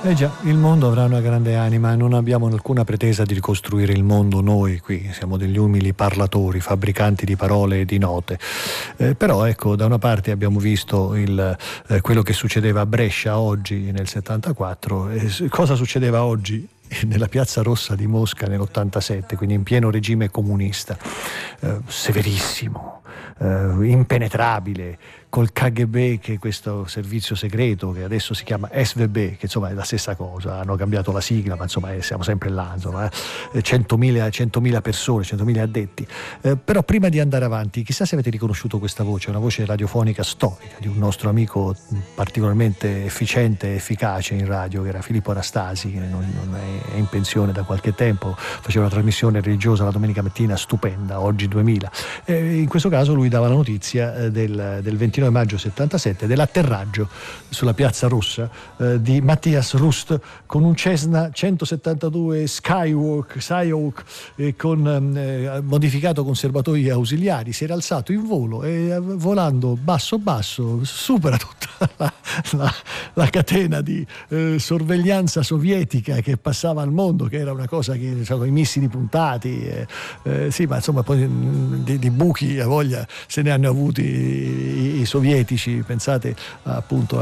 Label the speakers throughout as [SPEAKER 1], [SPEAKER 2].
[SPEAKER 1] Eh già, il mondo avrà una grande anima, non abbiamo alcuna pretesa di ricostruire il mondo noi qui, siamo degli umili parlatori, fabbricanti di parole e di note. Però ecco, da una parte abbiamo visto quello che succedeva a Brescia oggi nel 74, cosa succedeva oggi nella Piazza Rossa di Mosca nell'87, quindi in pieno regime comunista, severissimo, impenetrabile, col KGB, che è questo servizio segreto che adesso si chiama SVB, che insomma è la stessa cosa, hanno cambiato la sigla, ma insomma siamo sempre là, insomma, 100.000 persone, 100.000 addetti. Però prima di andare avanti, chissà se avete riconosciuto questa voce, una voce radiofonica storica di un nostro amico particolarmente efficiente e efficace in radio, che era Filippo Anastasi, che non è in pensione da qualche tempo, faceva una trasmissione religiosa la domenica mattina stupenda, Oggi 2000. In questo caso lui dava la notizia del 29 maggio 77 dell'atterraggio sulla Piazza Rossa di Matthias Rust con un Cessna 172 Skyhawk con modificato con serbatoi ausiliari. Si era alzato in volo e volando basso supera tutta la catena di sorveglianza sovietica che passava al mondo, che era una cosa che i missili puntati, sì, ma insomma poi di buchi a voglia se ne hanno avuti i sovietici. Pensate appunto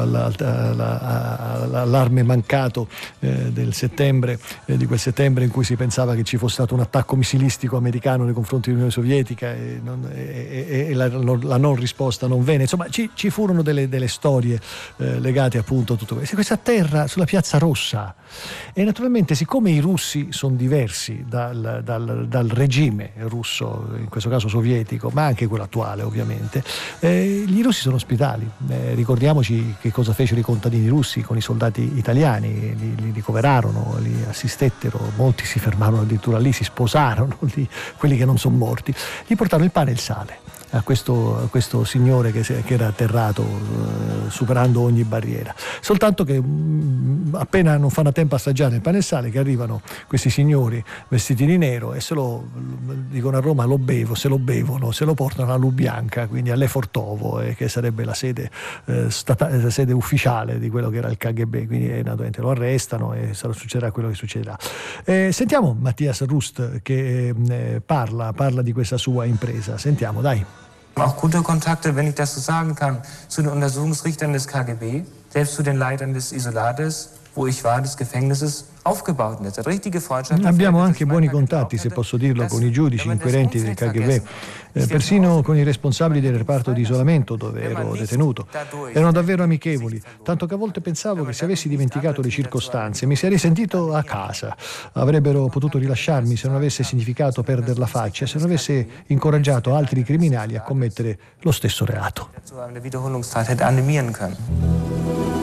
[SPEAKER 1] all'allarme mancato del settembre, di quel settembre in cui si pensava che ci fosse stato un attacco missilistico americano nei confronti dell'Unione Sovietica e la non risposta non venne. Insomma ci furono delle storie legate appunto a tutto questo. Questa terra sulla Piazza Rossa, e naturalmente siccome i russi sono diversi dal regime russo, in questo caso sovietico, ma anche quello attuale ovviamente, gli russi sono ospitali. Ricordiamoci che cosa fecero i contadini russi con i soldati italiani, li ricoverarono, li assistettero, molti si fermarono addirittura lì, si sposarono lì, quelli che non sono morti, gli portarono il pane e il sale a questo signore che era atterrato superando ogni barriera. Soltanto che appena non fanno a tempo a assaggiare il pane e il sale, che arrivano questi signori vestiti di nero e dicono a Roma se lo bevono, se lo portano a Lubianka, quindi all'Efortovo, che sarebbe la sede ufficiale di quello che era il KGB, quindi naturalmente lo arrestano e succederà quello che succederà. Sentiamo Matthias Rust che parla di questa sua impresa. Sentiamo, dai.
[SPEAKER 2] Auch gute Kontakte, wenn ich das so sagen kann, zu den Untersuchungsrichtern des KGB, selbst zu den Leitern des Isolates, wo ich war, des Gefängnisses, aufgebaut.
[SPEAKER 1] Abbiamo anche buoni contatti, se posso dirlo, con i giudici inquirenti del KGB, persino con i responsabili del reparto di isolamento dove ero detenuto. Erano davvero amichevoli, tanto che a volte pensavo che se avessi dimenticato le circostanze mi sarei sentito a casa. Avrebbero potuto rilasciarmi se non avesse significato perdere la faccia, se non avesse incoraggiato altri criminali a commettere lo stesso reato.